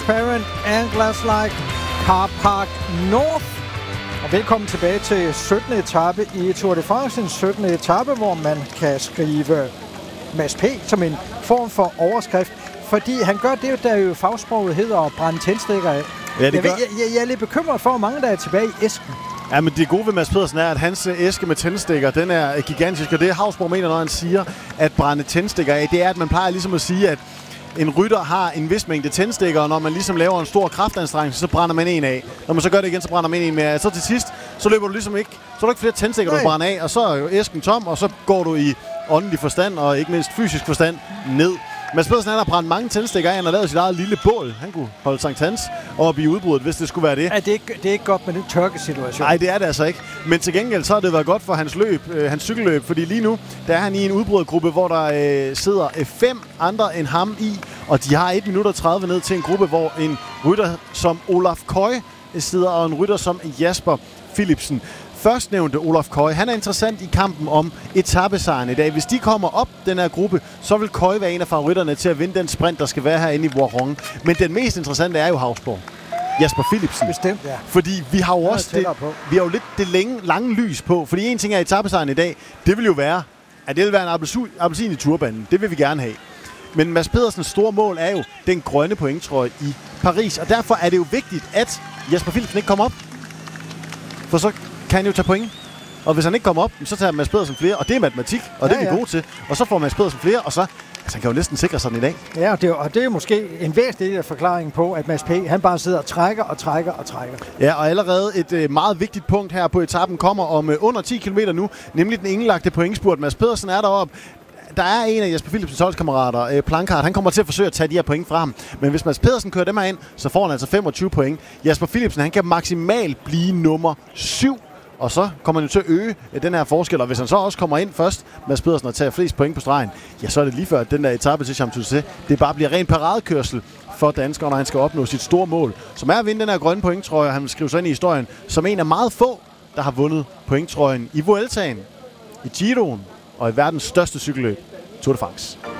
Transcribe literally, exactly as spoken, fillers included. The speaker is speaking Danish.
Transparent Anglers Like Car Park North. Og velkommen tilbage til syttende etape i Tour de France. En syttende etape, hvor man kan skrive Mads P. som en form for overskrift. Fordi han gør det, der jo fagsproget hedder at brænde tændstikker af. Ja, det jeg, gør. jeg, jeg, jeg er lidt bekymret for, hvor mange der er tilbage i æsken. Ja, men det gode ved Mads Pedersen er, at hans æske med tændstikker, den er gigantisk. Og det Havsborg mener, når han siger, at brænde tændstikker af, det er, at man plejer ligesom at sige, at en rytter har en vis mængde tændstikker, og når man ligesom laver en stor kraftanstrengelse, så brænder man en af. Når man så gør det igen, så brænder man en mere. Så til sidst, så løber du ligesom ikke, så er du ikke flere tændstikker, du brænder af, og så er æsken tom, og så går du i åndelig forstand, og ikke mindst fysisk forstand, ned. Mads Pedersen har brændt mange tændstikker af, han har lavet sit eget lille bål. Han kunne holde Sankt Hans op i udbruddet, hvis det skulle være det. Ja, det, er ikke, det er ikke godt med den tørkesituation. Nej, det er det altså ikke. Men til gengæld så har det været godt for hans løb, øh, hans cykelløb, fordi lige nu, der er han i en udbrudgruppe, hvor der øh, sidder øh, fem andre end ham i, og de har et minut og tredive ned til en gruppe, hvor en rytter som Olaf Koy sidder, og en rytter som Jasper Philipsen. Førstnævnte Olaf Koy, han er interessant i kampen om etapesejren i dag. Hvis de kommer op, den her gruppe, så vil Koy være en af favoritterne til at vinde den sprint, der skal være herinde i Voiron. Men den mest interessante er jo Havsborg. Jasper Philipsen. Bestemt, ja. Fordi vi har jo også det, vi har jo lidt det længe, lange lys på. Fordi en ting er etapesejren i dag, det vil jo være, at det vil være en appelsin, appelsin i turbanen. Det vil vi gerne have. Men Mads Pedersens store mål er jo den grønne pointtrøje i Paris. Og derfor er det jo vigtigt, at Jasper Philipsen ikke kommer op. For så kan han jo tage point. Og hvis han ikke kommer op, så tager Mads Pedersen flere, og det er matematik, og ja, det er vi ja. gode til. Og så får Mads Pedersen flere, og så altså, han kan jo næsten sikre sig den i dag. Ja, og det, er, og det er måske en væsentlig del af forklaringen på, at Mads P. han bare sidder og trækker og trækker og trækker. Ja, og allerede et øh, meget vigtigt punkt her på etappen kommer om øh, under ti kilometer nu, nemlig den indlagte pointspurt. Mads Pedersen er deroppe. Der er en af Jasper Philipsens holdskammerater, øh, Plancard, han kommer til at forsøge at tage de her point fra ham. Men hvis Mads Pedersen kører dem her ind, så får han altså femogtyve point. Jasper Philipsen, han kan maksimalt blive nummer syv. Og så kommer han jo til at øge den her forskel, og hvis han så også kommer ind først, Mads Pedersen, og tager flest point på stregen, ja, så er det lige før, at den der etape til Champs-Élysées, det bare bliver ren paradekørsel for danskere, når han skal opnå sit store mål, som er at vinde den her grønne pointtrøje, og han vil skrive sig ind i historien, som en af meget få, der har vundet pointtrøjen i Vueltaen, i Giroen og i verdens største cykelløb, Tour de France.